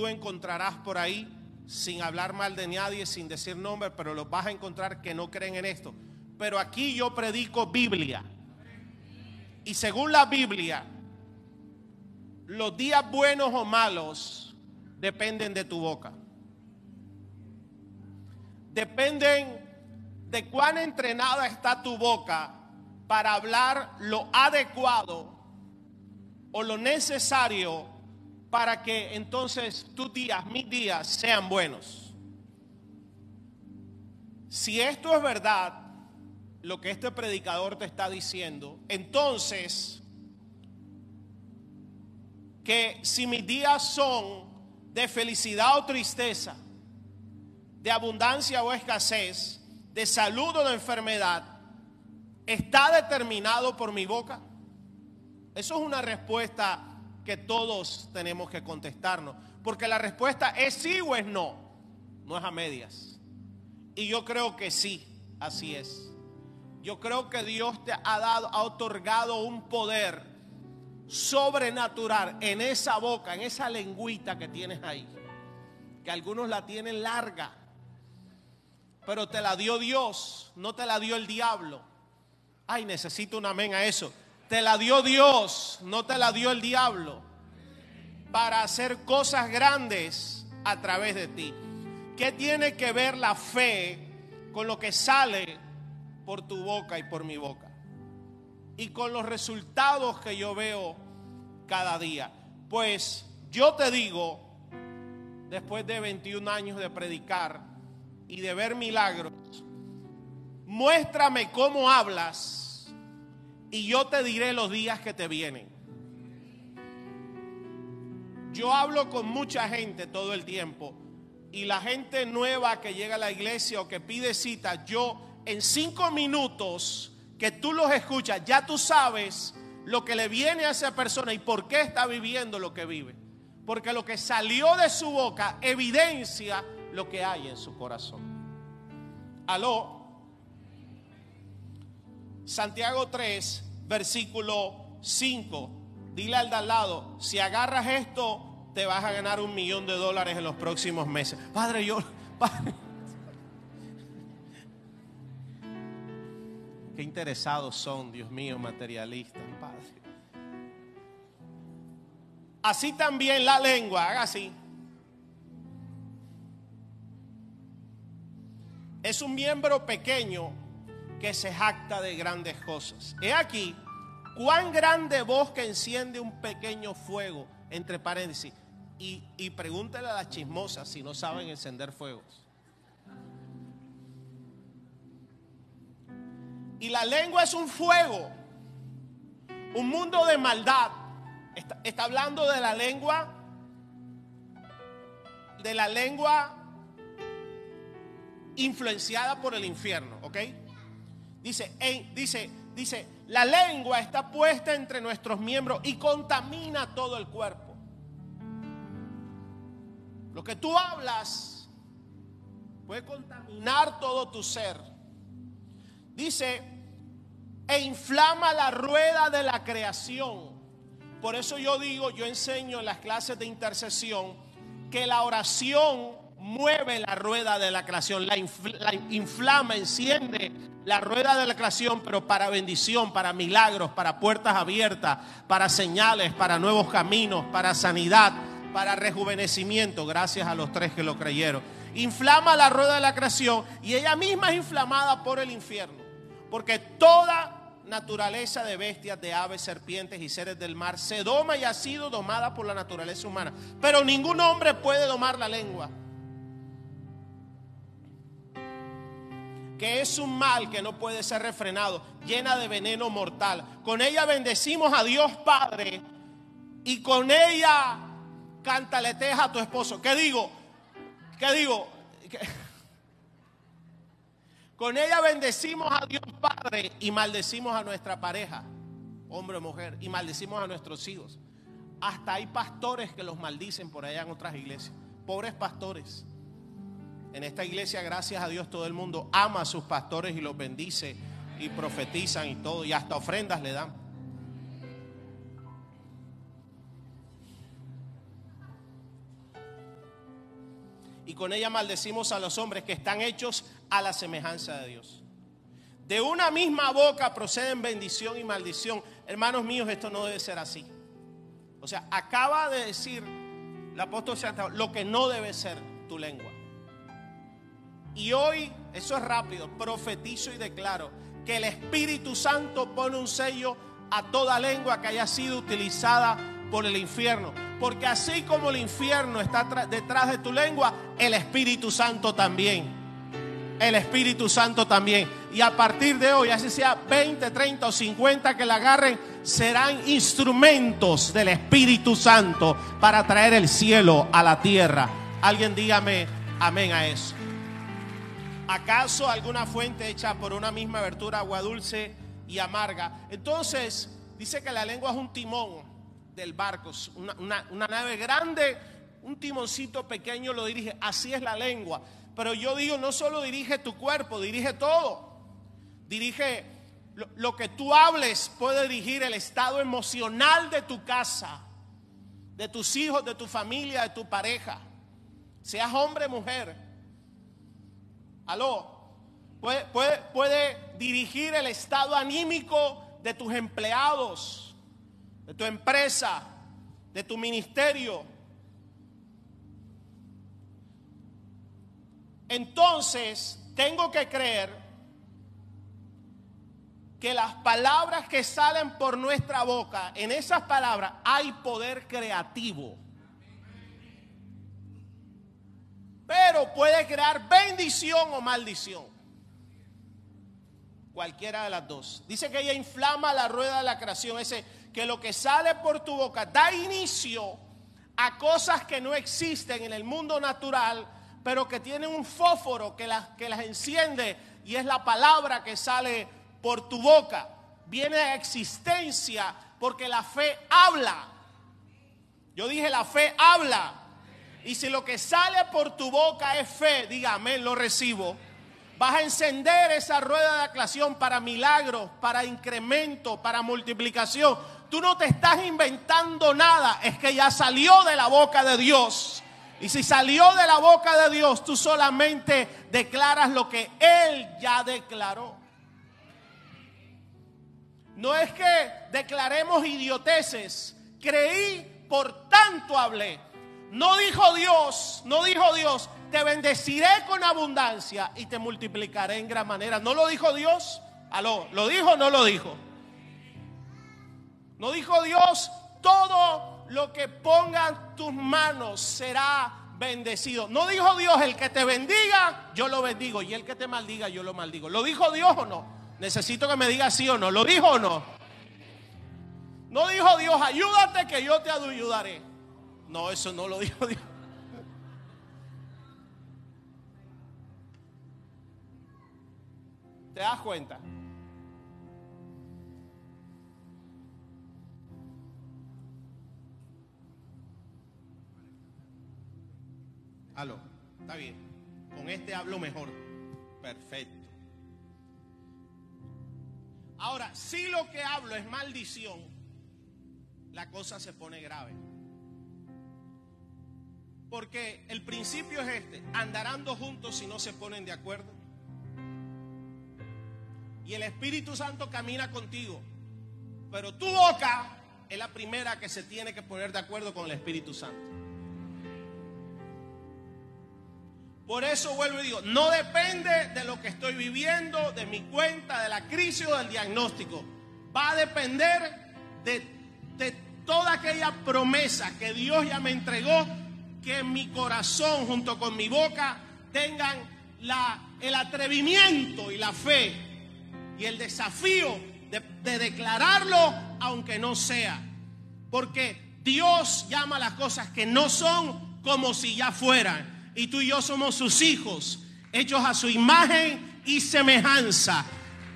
tú encontrarás por ahí, sin hablar mal de nadie, sin decir nombre, pero los vas a encontrar que no creen en esto. Pero aquí yo predico Biblia. Y según la Biblia, los días buenos o malos dependen de tu boca. Dependen de cuán entrenada está tu boca para hablar lo adecuado o lo necesario para que entonces tus días, mis días sean buenos. Si esto es verdad, lo que este predicador te está diciendo, entonces, que si mis días son de felicidad o tristeza, de abundancia o escasez, de salud o de enfermedad, ¿está determinado por mi boca? Eso es una respuesta que todos tenemos que contestarnos, porque la respuesta es sí o es no, no es a medias. Y yo creo que sí, así es. Yo creo que Dios te ha otorgado un poder sobrenatural en esa boca, en esa lengüita que tienes ahí, que algunos la tienen larga, pero te la dio Dios, no te la dio el diablo. Ay, necesito un amén a eso. Te la dio Dios, no te la dio el diablo, para hacer cosas grandes a través de ti. ¿Qué tiene que ver la fe con lo que sale por tu boca y por mi boca? Y con los resultados que yo veo cada día. Pues yo te digo, después de 21 años de predicar y de ver milagros, muéstrame cómo hablas y yo te diré los días que te vienen. Yo hablo con mucha gente todo el tiempo, y la gente nueva que llega a la iglesia o que pide cita, yo en 5 minutos que tú los escuchas, ya tú sabes lo que le viene a esa persona y por qué está viviendo lo que vive. Porque lo que salió de su boca evidencia lo que hay en su corazón. Aló. Santiago 3, versículo 5. Dile al de al lado, si agarras esto, te vas a ganar $1 millón en los próximos meses. Padre, Padre. Qué interesados son, Dios mío, materialistas, Padre. Así también la lengua, haga así. Es un miembro pequeño que se jacta de grandes cosas. He aquí, cuán grande voz que enciende un pequeño fuego, entre paréntesis. Y pregúntale a las chismosas si no saben encender fuegos. Y la lengua es un fuego, un mundo de maldad. Está hablando de la lengua influenciada por el infierno, ¿ok? Dice, la lengua está puesta entre nuestros miembros y contamina todo el cuerpo. Lo que tú hablas puede contaminar todo tu ser. Dice, e inflama la rueda de la creación. Por eso yo enseño en las clases de intercesión que la oración mueve la rueda de la creación, la inflama, enciende la rueda de la creación, pero para bendición, para milagros, para puertas abiertas, para señales, para nuevos caminos, para sanidad, para rejuvenecimiento, gracias a los 3 que lo creyeron. Inflama la rueda de la creación y ella misma es inflamada por el infierno. Porque toda naturaleza de bestias, de aves, serpientes y seres del mar se doma y ha sido domada por la naturaleza humana. Pero ningún hombre puede domar la lengua, que es un mal que no puede ser refrenado, llena de veneno mortal. Con ella bendecimos a Dios Padre y con ella cantaleteas a tu esposo. ¿Qué digo? Con ella bendecimos a Dios Padre y maldecimos a nuestra pareja, hombre o mujer, y maldecimos a nuestros hijos. Hasta hay pastores que los maldicen por allá en otras iglesias. Pobres pastores. En esta iglesia, gracias a Dios, todo el mundo ama a sus pastores y los bendice y profetizan y todo, y hasta ofrendas le dan. y con ella maldecimos a los hombres que están hechos a la semejanza de Dios. De una misma boca proceden bendición y maldición. Hermanos míos, esto no debe ser así. O sea, acaba de decir el apóstol Santiago lo que no debe ser tu lengua. Y hoy, eso es rápido, profetizo y declaro que el Espíritu Santo pone un sello a toda lengua que haya sido utilizada por el infierno. Porque así como el infierno está detrás de tu lengua, el Espíritu Santo también. El Espíritu Santo también. Y a partir de hoy, así sea 20, 30 o 50 que la agarren, serán instrumentos del Espíritu Santo para traer el cielo a la tierra. Alguien dígame amén a eso. ¿Acaso alguna fuente hecha por una misma abertura, agua dulce y amarga? Entonces, dice que la lengua es un timón del barco, una nave grande, un timoncito pequeño lo dirige. Así es la lengua. Pero yo digo, no solo dirige tu cuerpo, dirige todo. Dirige lo que tú hables, puede dirigir el estado emocional de tu casa, de tus hijos, de tu familia, de tu pareja. Seas hombre o mujer. Aló. Puede dirigir el estado anímico de tus empleados, de tu empresa, de tu ministerio. Entonces, tengo que creer que las palabras que salen por nuestra boca, en esas palabras hay poder creativo. Pero puede crear bendición o maldición. Cualquiera de las dos. Dice que ella inflama la rueda de la creación. Que lo que sale por tu boca da inicio a cosas que no existen en el mundo natural, pero que tienen un fósforo que las enciende, y es la palabra que sale por tu boca. Viene a existencia porque la fe habla. Yo dije, la fe habla. Y si lo que sale por tu boca es fe, diga amén, lo recibo. Vas a encender esa rueda de aclación para milagros, para incremento, para multiplicación. Tú no te estás inventando nada, es que ya salió de la boca de Dios. Y si salió de la boca de Dios, tú solamente declaras lo que Él ya declaró. No es que declaremos idioteces. Creí, por tanto hablé. No dijo Dios, te bendeciré con abundancia y te multiplicaré en gran manera. ¿No lo dijo Dios? ¿Aló? ¿Lo dijo o no lo dijo? ¿No dijo Dios? Todo lo que pongan tus manos será bendecido. ¿No dijo Dios, el que te bendiga, yo lo bendigo, y el que te maldiga, yo lo maldigo? ¿Lo dijo Dios o no? Necesito que me diga sí o no. ¿Lo dijo o no? ¿No dijo Dios, ayúdate que yo te ayudaré? No, eso no lo dijo Dios. ¿Te das cuenta? Aló, está bien. Con este hablo mejor. Perfecto. Ahora, si lo que hablo es maldición, la cosa se pone grave. Porque el principio es este: andarán dos juntos si no se ponen de acuerdo. Y el Espíritu Santo camina contigo, pero tu boca es la primera que se tiene que poner de acuerdo con el Espíritu Santo. Por eso vuelvo y digo, no depende de lo que estoy viviendo, de mi cuenta, de la crisis o del diagnóstico. Va a depender de toda aquella promesa que Dios ya me entregó, que en mi corazón junto con mi boca tengan el atrevimiento y la fe y el desafío de declararlo aunque no sea. Porque Dios llama las cosas que no son como si ya fueran. Y tú y yo somos sus hijos, hechos a su imagen y semejanza.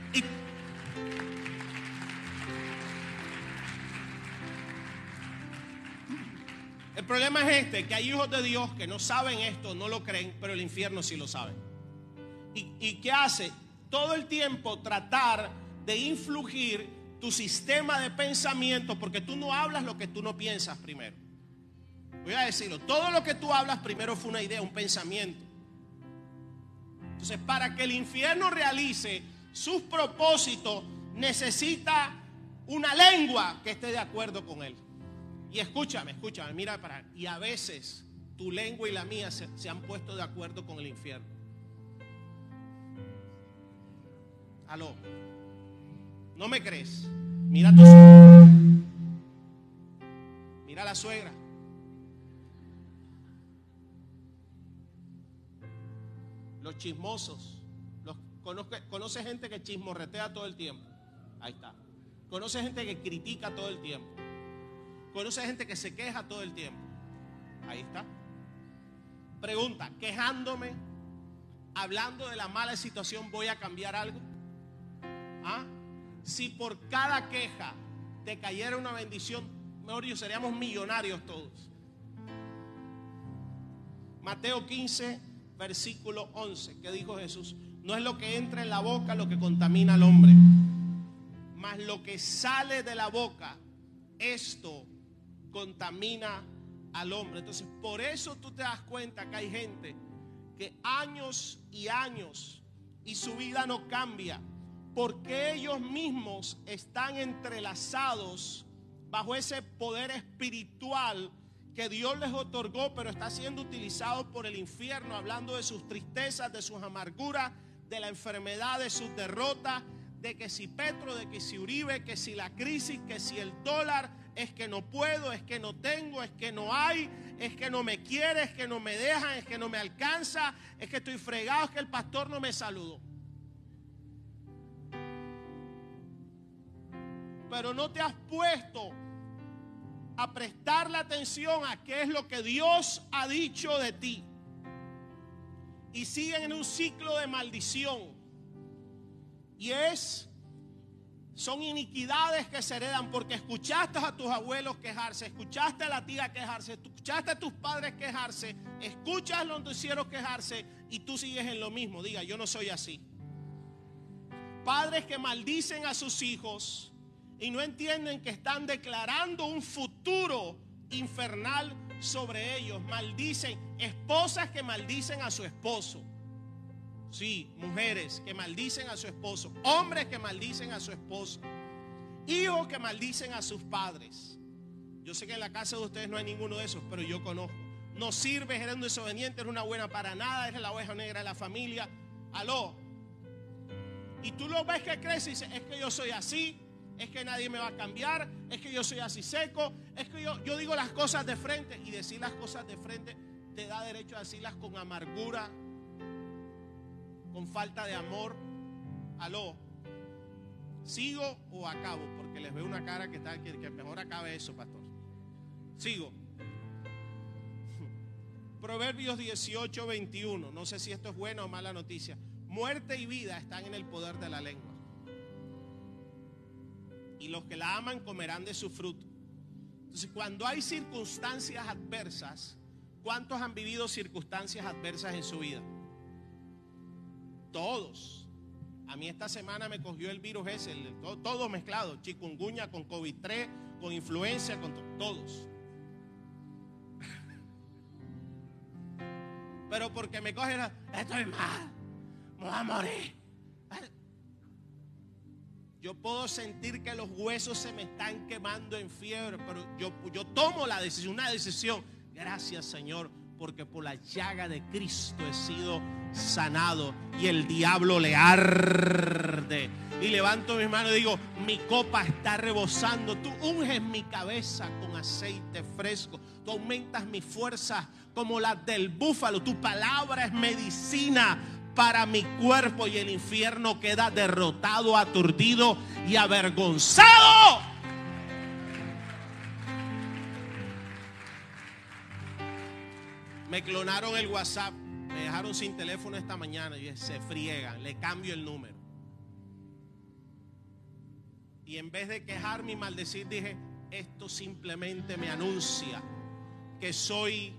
El problema es que hay hijos de Dios que no saben esto, no lo creen, pero el infierno sí lo sabe. ¿Y qué hace? Todo el tiempo tratar de influir tu sistema de pensamiento, porque tú no hablas lo que tú no piensas primero. Voy a decirlo, todo lo que tú hablas primero fue una idea, un pensamiento. Entonces, para que el infierno realice sus propósitos, necesita una lengua que esté de acuerdo con él. Y escúchame, mira para. Y a veces tu lengua y la mía se han puesto de acuerdo con el infierno. Aló. ¿No me crees? Mira a tu suegra. Mira a la suegra. Los chismosos. Conoce gente que chismorretea todo el tiempo. Ahí está. Conoce gente que critica todo el tiempo. Conoce gente que se queja todo el tiempo. Ahí está. Pregunta, quejándome, hablando de la mala situación, ¿voy a cambiar algo? ¿Ah? Si por cada queja te cayera una bendición, mejor dicho, seríamos millonarios todos. Mateo 15, versículo 11, ¿qué dijo Jesús? No es lo que entra en la boca lo que contamina al hombre, mas lo que sale de la boca, esto contamina al hombre. Entonces, por eso tú te das cuenta que hay gente que años y años y su vida no cambia, porque ellos mismos están entrelazados bajo ese poder espiritual que Dios les otorgó, pero está siendo utilizado por el infierno, hablando de sus tristezas, de sus amarguras, de la enfermedad, de sus derrotas, de que si Petro, de que si Uribe, que si la crisis, que si el dólar, es que no puedo, es que no tengo, es que no hay, es que no me quiere, es que no me dejan, es que no me alcanza, es que estoy fregado, es que el pastor no me saludó. Pero no te has puesto a prestarle atención a qué es lo que Dios ha dicho de ti. Y siguen en un ciclo de maldición. Y son iniquidades que se heredan porque escuchaste a tus abuelos quejarse, escuchaste a la tía quejarse, escuchaste a tus padres quejarse, escuchas a los noticieros quejarse y tú sigues en lo mismo. Diga, yo no soy así. Padres que maldicen a sus hijos y no entienden que están declarando un futuro infernal sobre ellos. Maldicen, esposas que maldicen a su esposo. Sí, mujeres que maldicen a su esposo, hombres que maldicen a su esposa, hijos que maldicen a sus padres. Yo sé que en la casa de ustedes no hay ninguno de esos, pero yo conozco. No sirves, eres un desobediente, eres una buena para nada, eres la oveja negra de la familia. Aló. Y tú lo ves que crece y dices, es que yo soy así, es que nadie me va a cambiar, es que yo soy así seco, es que yo digo las cosas de frente. Y decir las cosas de frente te da derecho a decirlas con amargura, con falta de amor. Aló. ¿Sigo o acabo? Porque les veo una cara que mejor acabe eso, pastor. Sigo. Proverbios 18, 21. No sé si esto es buena o mala noticia. Muerte y vida están en el poder de la lengua, y los que la aman comerán de su fruto. Entonces, cuando hay circunstancias adversas, ¿cuántos han vivido circunstancias adversas en su vida? Todos. A mí esta semana me cogió el virus ese, todo mezclado, chikungunya con COVID-3, con influenza, con todos. Pero porque me cogen, estoy mal, me voy a morir. Yo puedo sentir que los huesos se me están quemando en fiebre, pero yo tomo la decisión, una decisión. Gracias, Señor, porque por la llaga de Cristo he sido sanado y el diablo le arde. Y levanto mis manos y digo, mi copa está rebosando. Tú unges mi cabeza con aceite fresco. Tú aumentas mi fuerza como la del búfalo. Tu palabra es medicina para mi cuerpo y el infierno queda derrotado, aturdido y avergonzado. Me clonaron el WhatsApp, me dejaron sin teléfono esta mañana y se friegan, le cambio el número. Y en vez de quejarme y maldecir, dije, esto simplemente me anuncia que soy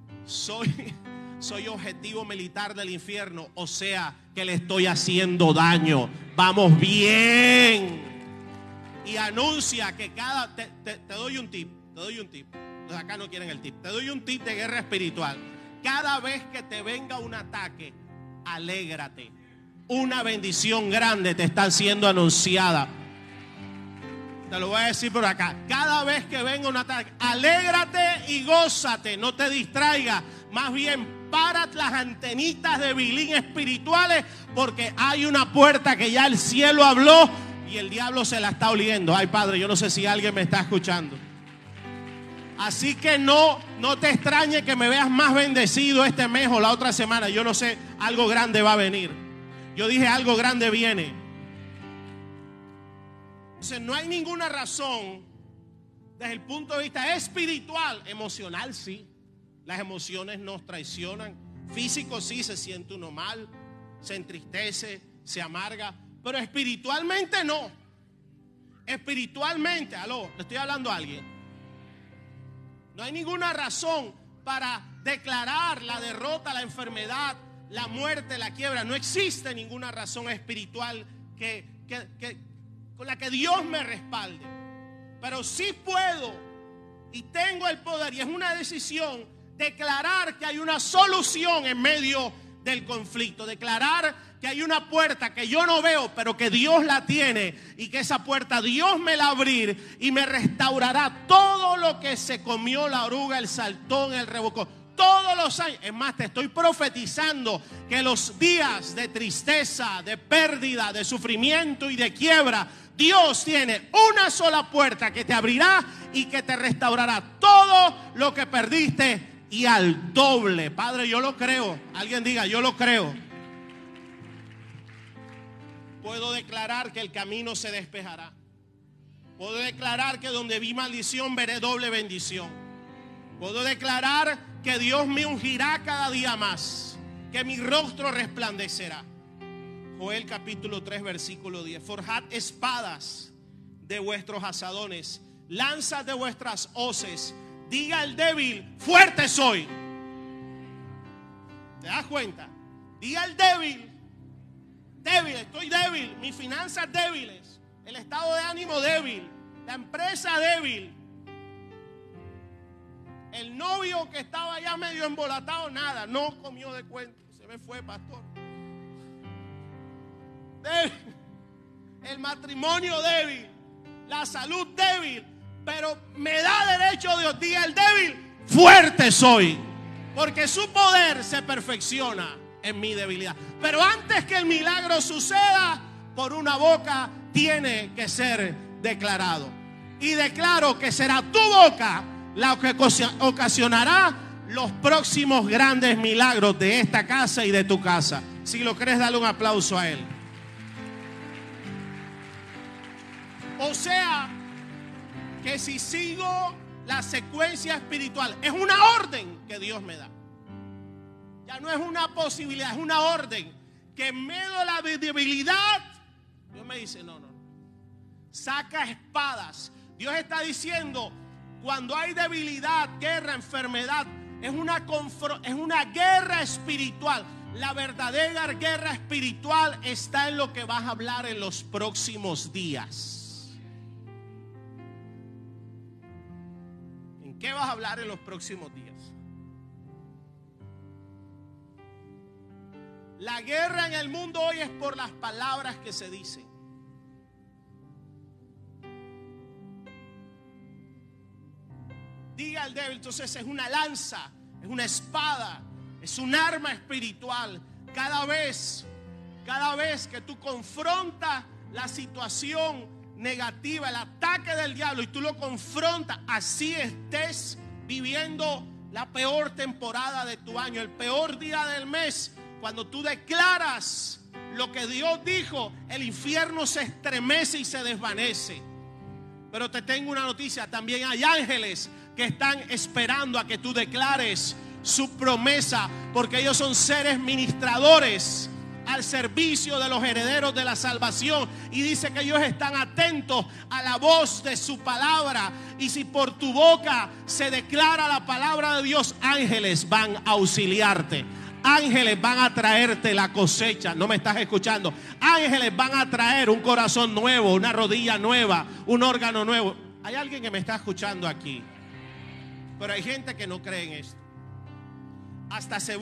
objetivo militar del infierno, o sea, que le estoy haciendo daño. Vamos bien. Y anuncia que te doy un tip. Los de acá no quieren el tip. Te doy un tip de guerra espiritual. Cada vez que te venga un ataque, alégrate. Una bendición grande te está siendo anunciada. Te lo voy a decir por acá. Cada vez que venga un ataque, alégrate y gózate. No te distraigas. Más bien, para las antenitas de bilín espirituales, porque hay una puerta que ya el cielo habló y el diablo se la está oliendo. Ay, Padre, yo no sé si alguien me está escuchando. Así que no te extrañe que me veas más bendecido este mes o la otra semana. Yo no sé, algo grande va a venir. Yo dije, algo grande viene. Entonces no hay ninguna razón desde el punto de vista espiritual. Emocional sí. Las emociones nos traicionan. Físico sí, se siente uno mal, se entristece, se amarga. Pero espiritualmente no. Espiritualmente, aló, le estoy hablando a alguien. No hay ninguna razón para declarar la derrota, la enfermedad, la muerte, la quiebra. No existe ninguna razón espiritual con la que Dios me respalde. Pero sí puedo y tengo el poder, y es una decisión, declarar que hay una solución en medio del conflicto. Declarar que hay una puerta que yo no veo, pero que Dios la tiene, y que esa puerta Dios me la va a abrir y me restaurará todo lo que se comió la oruga, el saltón, el rebocón. Todos los años. Es más, te estoy profetizando que los días de tristeza, de pérdida, de sufrimiento y de quiebra, Dios tiene una sola puerta que te abrirá y que te restaurará todo lo que perdiste y al doble. Padre, yo lo creo. Alguien diga, yo lo creo. Puedo declarar que el camino se despejará. Puedo declarar que donde vi maldición veré doble bendición. Puedo declarar que Dios me ungirá cada día más, que mi rostro resplandecerá. Joel capítulo 3 versículo 10. Forjad espadas de vuestros asadones, lanzas de vuestras hoces. Diga el débil, fuerte soy. ¿Te das cuenta? Diga el débil, débil, estoy débil. Mis finanzas débiles, el estado de ánimo débil, la empresa débil, el novio que estaba ya medio embolatado, nada, no comió de cuento, se me fue, pastor. Débil. El matrimonio débil, la salud débil, pero me da derecho Dios, diga el débil, fuerte soy, porque su poder se perfecciona en mi debilidad. Pero antes que el milagro suceda, por una boca tiene que ser declarado. Y declaro que será tu boca la que ocasionará los próximos grandes milagros de esta casa y de tu casa. Si lo crees, dale un aplauso a él. O sea, que si sigo la secuencia espiritual, es una orden que Dios me da. Ya no es una posibilidad, es una orden. Que en medio de la debilidad, Dios me dice, no. Saca espadas. Dios está diciendo, cuando hay debilidad, guerra, enfermedad, es una guerra espiritual. La verdadera guerra espiritual está en lo que vas a hablar en los próximos días. ¿En qué vas a hablar en los próximos días? La guerra en el mundo hoy es por las palabras que se dicen. Diga al débil, entonces es una lanza, es una espada, es un arma espiritual. Cada vez que tú confrontas la situación negativa, el ataque del diablo, y tú lo confrontas, así estés viviendo la peor temporada de tu año, el peor día del mes, cuando tú declaras lo que Dios dijo, el infierno se estremece y se desvanece. Pero te tengo una noticia, también hay ángeles que están esperando a que tú declares su promesa, porque ellos son seres ministradores al servicio de los herederos de la salvación, y dice que ellos están atentos a la voz de su palabra. Y si por tu boca se declara la palabra de Dios, ángeles van a auxiliarte. Ángeles van a traerte la cosecha. No me estás escuchando. Ángeles van a traer un corazón nuevo, una rodilla nueva, un órgano nuevo. Hay alguien que me está escuchando aquí. Pero hay gente que no cree en esto. Hasta se